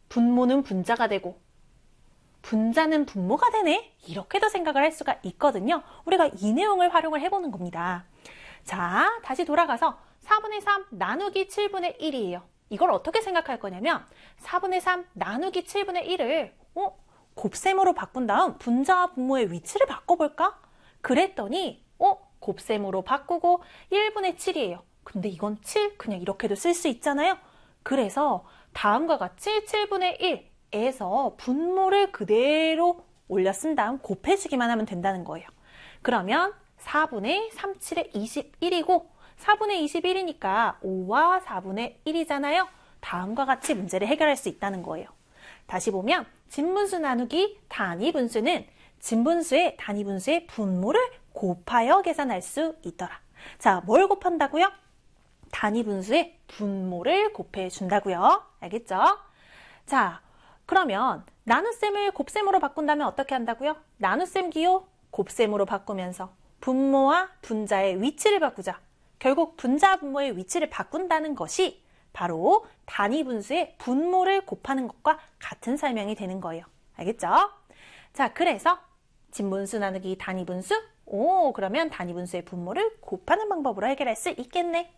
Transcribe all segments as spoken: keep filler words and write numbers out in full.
분모는 분자가 되고 분자는 분모가 되네? 이렇게도 생각을 할 수가 있거든요. 우리가 이 내용을 활용을 해보는 겁니다. 자, 다시 돌아가서 사분의 삼 나누기 칠분의 일이에요. 이걸 어떻게 생각할 거냐면 사분의 삼 나누기 칠분의 일을 어? 곱셈으로 바꾼 다음 분자와 분모의 위치를 바꿔볼까? 그랬더니 어? 곱셈으로 바꾸고 일분의 칠이에요. 근데 이건 칠 그냥 이렇게도 쓸 수 있잖아요. 그래서 다음과 같이 칠분의 일에서 분모를 그대로 올려 쓴 다음 곱해주기만 하면 된다는 거예요. 그러면 사분의 삼십칠의 이십일이고 사분의 이십일이니까 오와 사분의 일이잖아요. 다음과 같이 문제를 해결할 수 있다는 거예요. 다시 보면 진분수 나누기 단위분수는 진분수의 단위분수의 분모를 곱하여 계산할 수 있더라. 자, 뭘 곱한다고요? 단위분수의 분모를 곱해준다고요. 알겠죠? 자, 그러면 나눗셈을 곱셈으로 바꾼다면 어떻게 한다고요? 나눗셈 기호 곱셈으로 바꾸면서 분모와 분자의 위치를 바꾸자. 결국 분자 분모의 위치를 바꾼다는 것이 바로 단위분수의 분모를 곱하는 것과 같은 설명이 되는 거예요. 알겠죠? 자, 그래서 진분수 나누기 단위분수 오, 그러면 단위분수의 분모를 곱하는 방법으로 해결할 수 있겠네.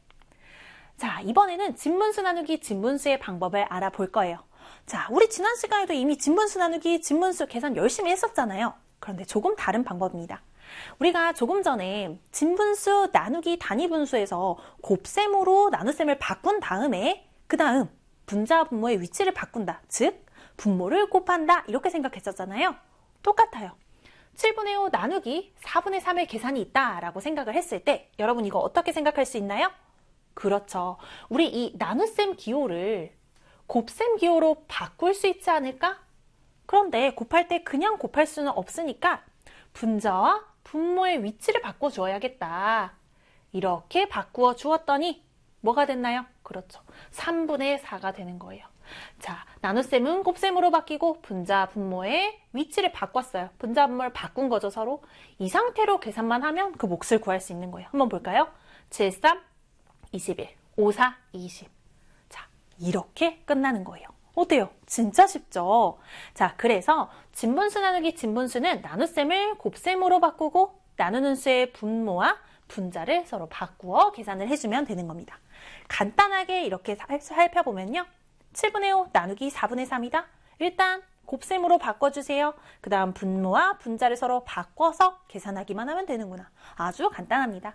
자, 이번에는 진분수 나누기 진분수의 방법을 알아볼 거예요. 자, 우리 지난 시간에도 이미 진분수 나누기 진분수 계산 열심히 했었잖아요. 그런데 조금 다른 방법입니다. 우리가 조금 전에 진분수 나누기 단위분수에서 곱셈으로 나눗셈을 바꾼 다음에 그 다음 분자 분모의 위치를 바꾼다. 즉 분모를 곱한다. 이렇게 생각했었잖아요. 똑같아요. 칠분의 오 나누기 사분의 삼의 계산이 있다라고 생각을 했을 때 여러분 이거 어떻게 생각할 수 있나요? 그렇죠. 우리 이 나눗셈 기호를 곱셈 기호로 바꿀 수 있지 않을까? 그런데 곱할 때 그냥 곱할 수는 없으니까 분자와 분모의 위치를 바꿔주어야겠다. 이렇게 바꾸어 주었더니 뭐가 됐나요? 그렇죠. 삼분의 사가 되는 거예요. 자, 나눗셈은 곱셈으로 바뀌고 분자, 분모의 위치를 바꿨어요. 분자, 분모를 바꾼 거죠, 서로. 이 상태로 계산만 하면 그 몫을 구할 수 있는 거예요. 한번 볼까요? 칠, 삼, 이십일, 오, 사, 이십. 자, 이렇게 끝나는 거예요. 어때요? 진짜 쉽죠? 자, 그래서 진분수 나누기 진분수는 나눗셈을 곱셈으로 바꾸고 나누는 수의 분모와 분자를 서로 바꾸어 계산을 해주면 되는 겁니다. 간단하게 이렇게 살펴보면요. 칠분의 오 나누기 사분의 삼이다. 일단 곱셈으로 바꿔주세요. 그 다음 분모와 분자를 서로 바꿔서 계산하기만 하면 되는구나. 아주 간단합니다.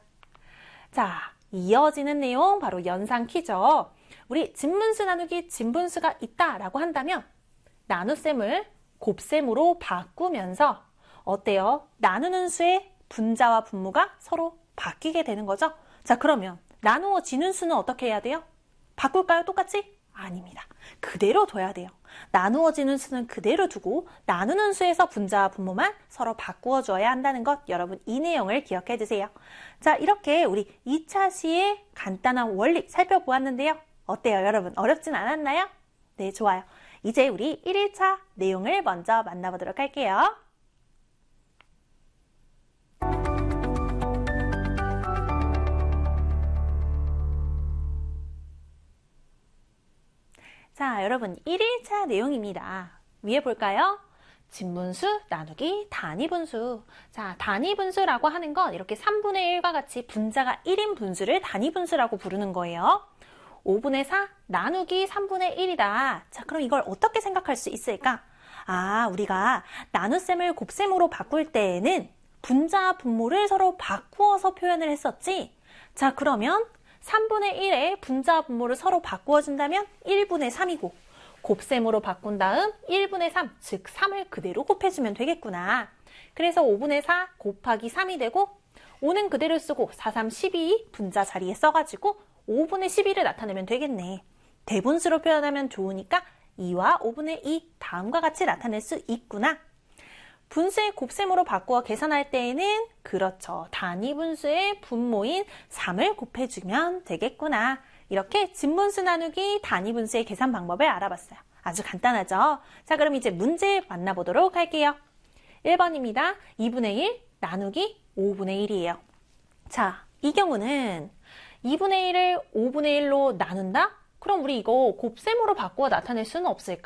자, 이어지는 내용 바로 연상 키죠. 우리 진분수 나누기 진분수가 있다라고 한다면 나눗셈을 곱셈으로 바꾸면서 어때요? 나누는 수의 분자와 분모가 서로 바뀌게 되는 거죠. 자, 그러면 나누어지는 수는 어떻게 해야 돼요? 바꿀까요? 똑같이? 아닙니다. 그대로 둬야 돼요. 나누어지는 수는 그대로 두고 나누는 수에서 분자와 분모만 서로 바꾸어 줘야 한다는 것 여러분 이 내용을 기억해 주세요. 자, 이렇게 우리 이 차 시의 간단한 원리 살펴보았는데요. 어때요, 여러분? 어렵진 않았나요? 네, 좋아요. 이제 우리 일 차 내용을 먼저 만나보도록 할게요. 자, 여러분 일 차 내용입니다. 위에 볼까요? 진분수 나누기 단위분수. 자, 단위분수라고 하는 건 이렇게 삼분의 일과 같이 분자가 일인 분수를 단위분수라고 부르는 거예요. 오분의 사 나누기 삼분의 일이다. 자, 그럼 이걸 어떻게 생각할 수 있을까? 아, 우리가 나눗셈을 곱셈으로 바꿀 때에는 분자와 분모를 서로 바꾸어서 표현을 했었지. 자, 그러면 삼분의 일에 분자와 분모를 서로 바꾸어 준다면 일분의 삼이고 곱셈으로 바꾼 다음 일분의 삼, 즉 삼을 그대로 곱해주면 되겠구나. 그래서 오분의 사 곱하기 삼이 되고 오는 그대로 쓰고 사, 삼, 십이 분자 자리에 써가지고 오분의 십이를 나타내면 되겠네. 대분수로 표현하면 좋으니까 이와 오분의 이 다음과 같이 나타낼 수 있구나. 분수의 곱셈으로 바꾸어 계산할 때에는 그렇죠. 단위분수의 분모인 삼을 곱해주면 되겠구나. 이렇게 진분수 나누기 단위분수의 계산 방법을 알아봤어요. 아주 간단하죠? 자, 그럼 이제 문제 만나보도록 할게요. 일 번입니다. 이분의 일 나누기 오분의 일이에요. 자, 이 경우는 이분의 일을 오분의 일로 나눈다? 그럼 우리 이거 곱셈으로 바꾸어 나타낼 수는 없을까?